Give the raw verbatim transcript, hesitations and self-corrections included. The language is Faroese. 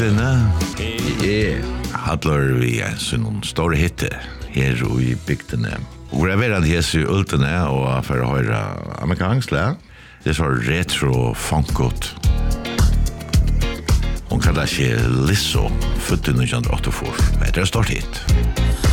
Ultene er hadler vi en sånn stor hitte her i bygdene. Og jeg vet at jeg ser Ultene og for å høre amerikansk, det er så retro funkot. Hon kallar sig Lizzo, född i nittonhundraåttiofyra. Det är en stort hit.